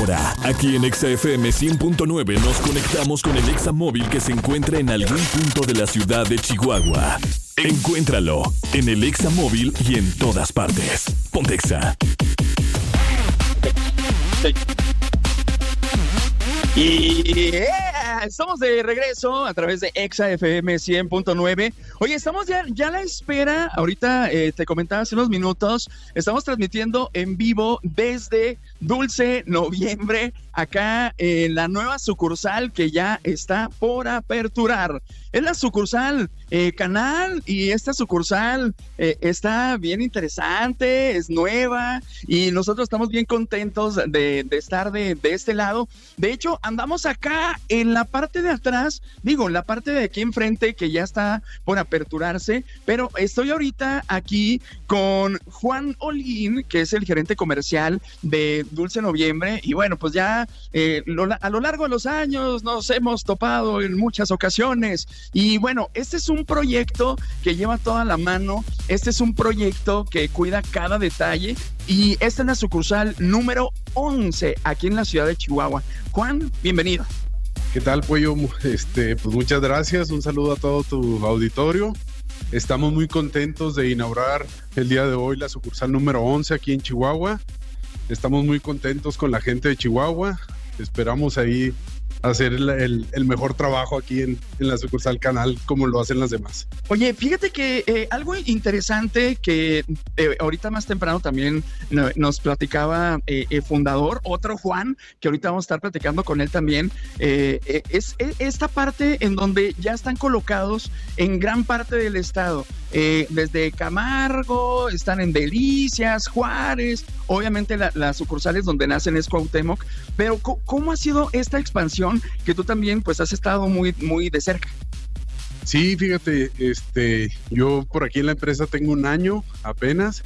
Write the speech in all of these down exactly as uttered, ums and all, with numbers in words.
Ahora, aquí en Exa F M cien punto nueve nos conectamos con el Exa móvil que se encuentra en algún punto de la ciudad de Chihuahua. Encuéntralo en el Exa móvil y en todas partes. Ponte Exa. Y yeah, estamos de regreso a través de Exa F M cien punto nueve. Oye, estamos ya, ya a la espera. Ahorita eh, te comentaba hace unos minutos, estamos transmitiendo en vivo desde Dulce Noviembre, acá en la nueva sucursal que ya está por aperturar. Es la sucursal eh, Canal, y esta sucursal eh, está bien interesante, es nueva, y nosotros estamos bien contentos de, de estar de, de este lado. De hecho, andamos acá en la parte de atrás, digo, en la parte de aquí enfrente que ya está por aperturarse, pero estoy ahorita aquí con Juan Olguín, que es el gerente comercial de Dulce Noviembre, y bueno, pues ya eh, lo, a lo largo de los años nos hemos topado en muchas ocasiones. Y bueno, este es un proyecto que lleva toda la mano, este es un proyecto que cuida cada detalle, y esta es la sucursal número once aquí en la ciudad de Chihuahua. Juan, bienvenido. ¿Qué tal, Pollo? Este, pues muchas gracias, un saludo a todo tu auditorio. Estamos muy contentos de inaugurar el día de hoy la sucursal número once aquí en Chihuahua. Estamos muy contentos con la gente de Chihuahua, esperamos ahí hacer el, el, el mejor trabajo aquí en, en la sucursal Canal como lo hacen las demás. Oye, fíjate que eh, algo interesante que eh, ahorita más temprano también no, nos platicaba eh, el fundador, otro Juan, que ahorita vamos a estar platicando con él también, eh, eh, es, es esta parte en donde ya están colocados en gran parte del estado, eh, desde Camargo, están en Delicias, Juárez, obviamente la, las sucursales donde nacen es Cuauhtémoc, pero ¿cómo ha sido esta expansión que tú también pues has estado muy, muy de cerca? Sí, fíjate, este, yo por aquí en la empresa tengo un año apenas.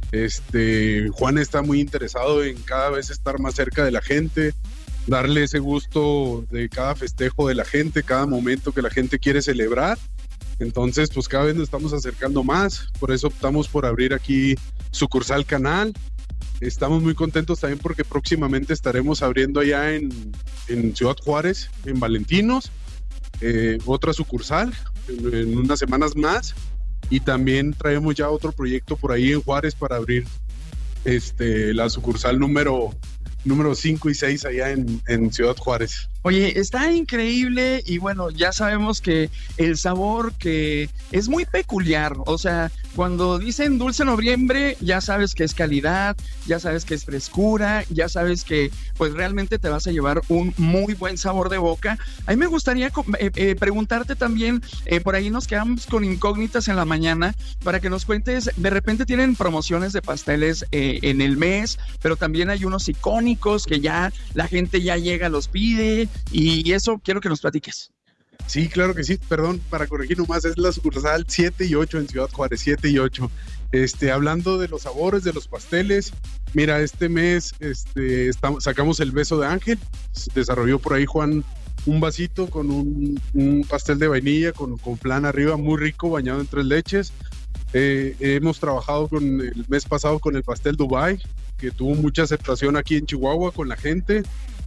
Este, Juan está muy interesado en cada vez estar más cerca de la gente, darle ese gusto de cada festejo de la gente, cada momento que la gente quiere celebrar. Entonces, pues cada vez nos estamos acercando más, por eso optamos por abrir aquí sucursal Canal. Estamos muy contentos también porque próximamente estaremos abriendo allá en, en Ciudad Juárez, en Valentinos, eh, otra sucursal en, en unas semanas más, y también traemos ya otro proyecto por ahí en Juárez para abrir este, la sucursal número número cinco y seis allá en, en Ciudad Juárez. Oye, está increíble, y bueno, ya sabemos que el sabor que es muy peculiar, o sea, cuando dicen Dulce Noviembre, ya sabes que es calidad, ya sabes que es frescura, ya sabes que pues realmente te vas a llevar un muy buen sabor de boca. A mí me gustaría eh, eh, preguntarte también, eh, por ahí nos quedamos con incógnitas en la mañana, para que nos cuentes, de repente tienen promociones de pasteles eh, en el mes, pero también hay unos icónicos que ya la gente ya llega, los pide, y eso quiero que nos platiques. Sí, claro que sí, perdón, para corregir nomás, es la sucursal siete y ocho en Ciudad Juárez, siete y ocho. Este, hablando de los sabores, de los pasteles, mira, este mes este, estamos, sacamos el beso de ángel, desarrolló por ahí Juan un vasito con un, un pastel de vainilla con, con flan arriba, muy rico, bañado en tres leches. Eh, hemos trabajado con el mes pasado con el pastel Dubai, que tuvo mucha aceptación aquí en Chihuahua con la gente.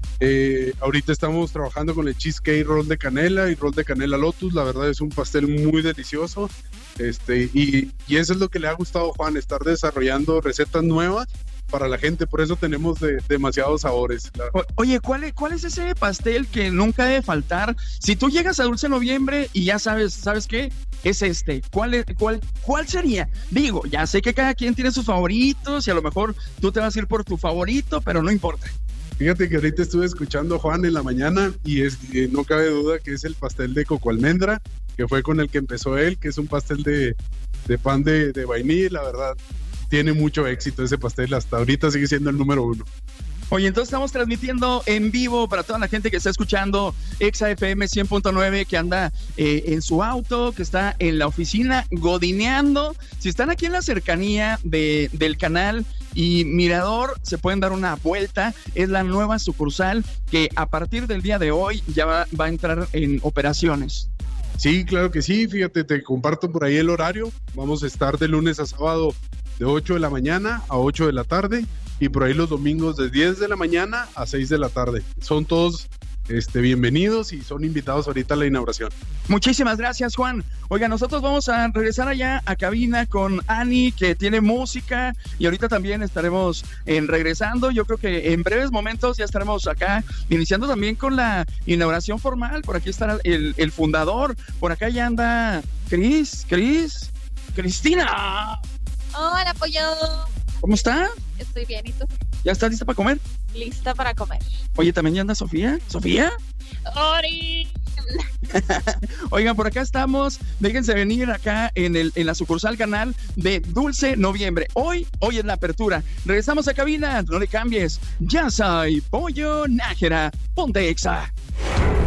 Eh, ahorita estamos trabajando con el cheesecake roll de canela y roll de canela lotus. La verdad es un pastel muy delicioso, este, y, y eso es lo que le ha gustado a Juan, estar desarrollando recetas nuevas para la gente, por eso tenemos de, demasiados sabores. Claro. O, oye, ¿cuál es, ¿cuál es ese pastel que nunca debe faltar? Si tú llegas a Dulce Noviembre y ya sabes, ¿sabes qué? Es este. ¿Cuál, es, cuál, ¿Cuál sería? Digo, ya sé que cada quien tiene sus favoritos y a lo mejor tú te vas a ir por tu favorito, pero no importa. Fíjate que ahorita estuve escuchando a Juan en la mañana y es, eh, no cabe duda que es el pastel de coco almendra, que fue con el que empezó él, que es un pastel de, de pan de, de vainilla. La verdad, tiene mucho éxito ese pastel, hasta ahorita sigue siendo el número uno. Oye, entonces estamos transmitiendo en vivo para toda la gente que está escuchando Exa F M cien punto nueve, que anda eh, en su auto, que está en la oficina godineando. Si están aquí en la cercanía de, del Canal y Mirador, se pueden dar una vuelta. Es la nueva sucursal que a partir del día de hoy ya va, va a entrar en operaciones. Sí, claro que sí. Fíjate, te comparto por ahí el horario. Vamos a estar de lunes a sábado de ocho de la mañana a ocho de la tarde. y por ahí los domingos de diez de la mañana a seis de la tarde. Son todos este, bienvenidos y son invitados ahorita a la inauguración. Muchísimas gracias, Juan. Oiga, nosotros vamos a regresar allá a cabina con Ani, que tiene música, y ahorita también estaremos en regresando. Yo creo que en breves momentos ya estaremos acá, iniciando también con la inauguración formal. Por aquí estará el, el fundador, por acá ya anda Cris, Cris, Cristina. Hola, pollo. ¿Cómo está? Estoy bien, ¿y tú? ¿Ya estás lista para comer? Lista para comer. Oye, ¿también ya anda Sofía? ¿Sofía? ¡Ori! Oigan, por acá estamos. Déjense venir acá en, el, en la sucursal canal de Dulce Noviembre. Hoy, hoy es la apertura. Regresamos a cabina, no le cambies. Ya soy Pollo Nájera. Ponte Exa.